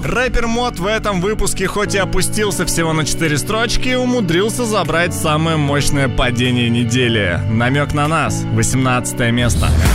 Рэпер Мод в этом выпуске хоть и опустился всего на 4 строчки, умудрился забрать самое мощное падение недели. Намек на нас, 18 место.